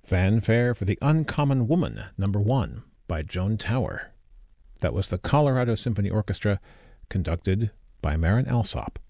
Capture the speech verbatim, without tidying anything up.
Fanfare for the Uncommon Woman, Number One, by Joan Tower. That was the Colorado Symphony Orchestra, conducted by Marin Alsop.